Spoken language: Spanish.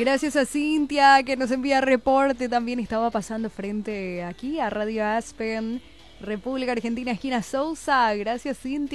Gracias a Cintia que nos envía reporte. También estaba pasando frente aquí a Radio Aspen, República Argentina, esquina Sousa. Gracias, Cintia.